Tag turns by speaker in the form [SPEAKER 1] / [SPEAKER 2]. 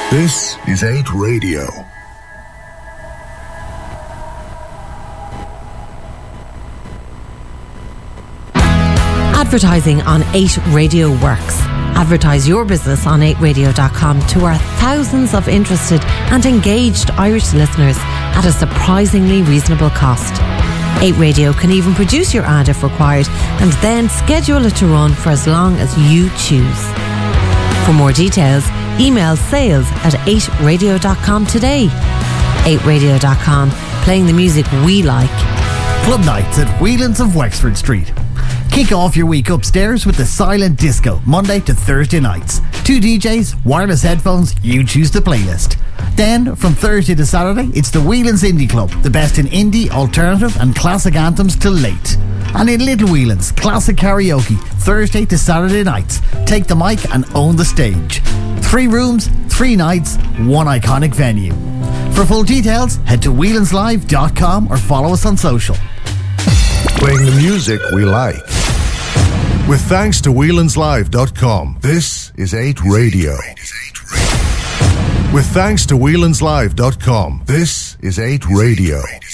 [SPEAKER 1] This is 8 Radio.
[SPEAKER 2] Advertising on 8 Radio works. Advertise your business on 8radio.com to our thousands of interested and engaged Irish listeners at a surprisingly reasonable cost. 8 Radio can even produce your ad if required and then schedule it to run for as long as you choose. For more details, email sales@8radio.com today. 8radio.com, playing the music we like.
[SPEAKER 3] Club nights at Whelan's of Wexford Street. Kick off your week upstairs with the Silent Disco, Monday to Thursday nights. 2 DJs, wireless headphones, you choose the playlist. Then, from Thursday to Saturday, it's the Whelan's Indie Club, the best in indie, alternative and classic anthems till late. And in Little Whelan's, classic karaoke, Thursday to Saturday nights. Take the mic and own the stage. 3 rooms, 3 nights, 1 iconic venue. For full details, head to whelanslive.com or follow us on social.
[SPEAKER 1] Playing the music we like. With thanks to whelanslive.com, this is 8 Radio. With thanks to whelanslive.com, this is 8 Radio.